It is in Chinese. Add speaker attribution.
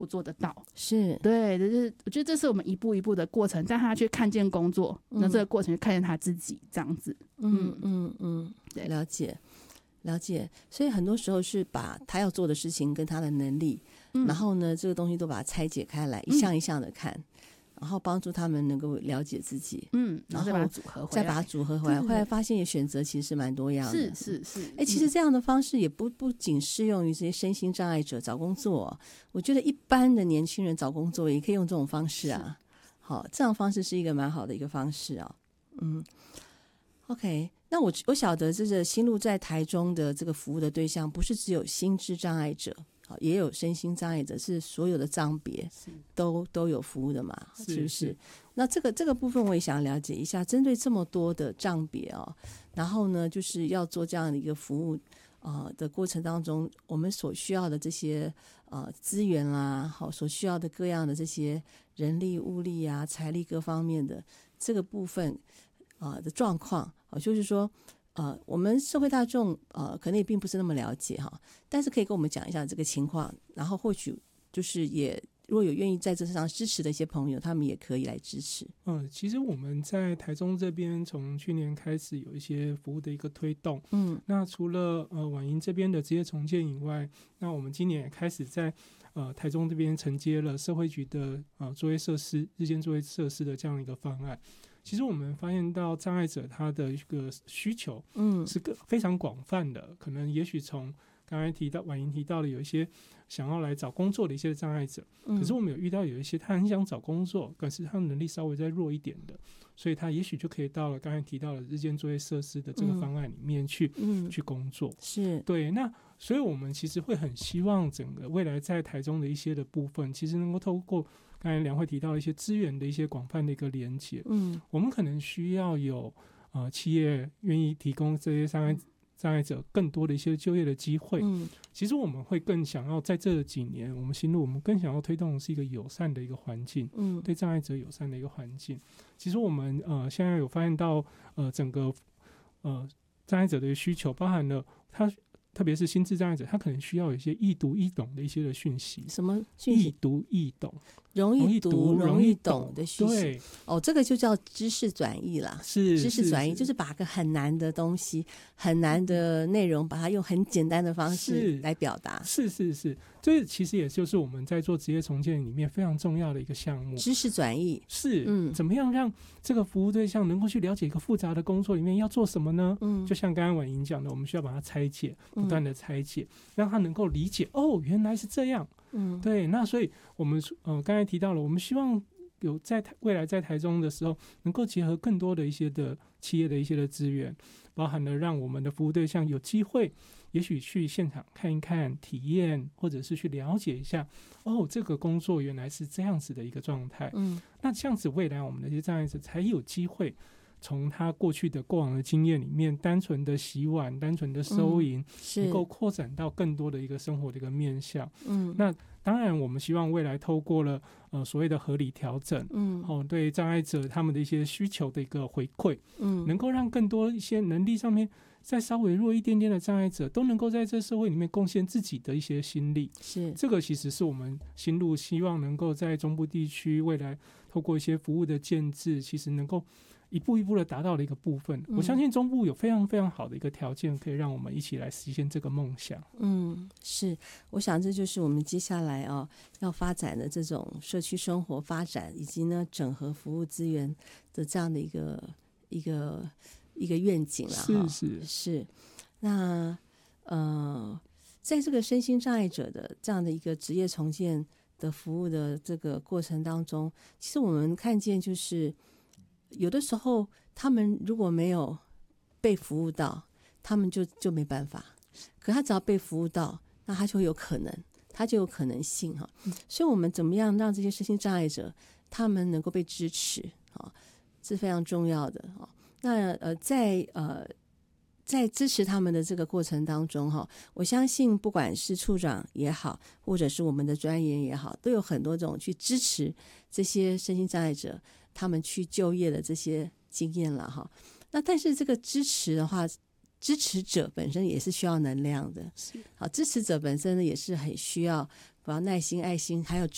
Speaker 1: 我做得到。
Speaker 2: 是，
Speaker 1: 对，就是我觉得这是我们一步一步的过程，但他去看见工作，那这个过程就看见他自己这样子。
Speaker 2: 对，了解了解。所以很多时候是把他要做的事情跟他的能力，然后呢这个东西都把它拆解开来，一项一项的看，然后帮助他们能够了解自己，
Speaker 1: 然后再把它组合回来，
Speaker 2: 再把它组合回来。后来发现也选择其实是蛮多样的，
Speaker 1: 是。
Speaker 2: 其实这样的方式也不仅适用于这些身心障碍者找工作，我觉得一般的年轻人找工作也可以用这种方式啊。好，这样的方式是一个蛮好的一个方式啊。OK， 那我晓得这个心路在台中的这个服务的对象不是只有心智障碍者，也有身心障碍者，是所有的障别都有服务的嘛，是不是？那这个部分我也想了解一下，针对这么多的障别然后呢就是要做这样的一个服务的过程当中，我们所需要的这些资源啦，好，所需要的各样的这些人力物力啊财力各方面的这个部分的状况，就是说我们社会大众可能也并不是那么了解但是可以跟我们讲一下这个情况，然后或许就是也如果有愿意在这上支持的一些朋友，他们也可以来支持。
Speaker 3: 其实我们在台中这边从去年开始有一些服务的一个推动。那除了婉莹这边的职业重建以外，那我们今年也开始在台中这边承接了社会局的作业设施日间作业设施的这样一个方案。其实我们发现到障碍者他的一个需求是非常广泛的，可能也许从刚才婉莹提到的有一些想要来找工作的一些障碍者，可是我们有遇到有一些他很想找工作，可是他能力稍微再弱一点的，所以他也许就可以到了刚才提到的日间作业设施的这个方案里面去工作。
Speaker 2: 是，
Speaker 3: 对，那所以我们其实会很希望整个未来在台中的一些的部分，其实能够透过刚才梁慧提到一些资源的一些广泛的一个连结。我们可能需要有企业愿意提供这些障碍者更多的一些就业的机会。其实我们会更想要在这几年，我们心路我们更想要推动的是一个友善的一个环境，对障碍者友善的一个环境。其实我们现在有发现到整个障碍者的需求，包含了他特别是心智障碍者，他可能需要有一些易读易懂的一些的讯息。
Speaker 2: 什么讯息？
Speaker 3: 易读易懂，
Speaker 2: 容易读容易懂的讯息。
Speaker 3: 对，
Speaker 2: 这个就叫知识转译啦。
Speaker 3: 是
Speaker 2: 知识转译，就是把个很难的东西、很难的内容，把它用很简单的方式来表达。
Speaker 3: 是，这其实也就是我们在做职业重建里面非常重要的一个项目。
Speaker 2: 知识转译
Speaker 3: 是，怎么样让这个服务对象能够去了解一个复杂的工作里面要做什么呢？就像刚刚婉莹讲的，我们需要把它拆解，不断的拆解，让他能够理解原来是这样。对，那所以我们刚才提到了，我们希望有在未来在台中的时候，能够结合更多的一些的企业的一些的资源，包含了让我们的服务对象有机会，也许去现场看一看、体验，或者是去了解一下，这个工作原来是这样子的一个状态。那这样子未来我们的一些障碍者才有机会从他过往的经验里面，单纯的洗碗、单纯的收银，能够扩展到更多的一个生活的一个面向。那当然我们希望未来透过了所谓的合理调整，对障碍者他们的一些需求的一个回馈，能够让更多一些能力上面再稍微弱一点点的障碍者都能够在这社会里面贡献自己的一些心力。
Speaker 2: 是，
Speaker 3: 这个其实是我们心路希望能够在中部地区未来透过一些服务的建制，其实能够一步一步的达到的一个部分。我相信中部有非常非常好的一个条件，可以让我们一起来实现这个梦想。
Speaker 2: 是，我想这就是我们接下来要发展的这种社区生活发展，以及呢整合服务资源的这样的一个愿景了。是。那在这个身心障碍者的这样的一个职业重建的服务的这个过程当中，其实我们看见就是有的时候他们如果没有被服务到，他们就没办法，可他只要被服务到，那他就有可能，他就有可能性所以我们怎么样让这些身心障碍者他们能够被支持是非常重要的那在支持他们的这个过程当中我相信不管是处长也好，或者是我们的专员也好，都有很多种去支持这些身心障碍者他们去就业的这些经验了那但是这个支持的话，支持者本身也是需要能量的。支持者本身呢也是很需要耐心、爱心还有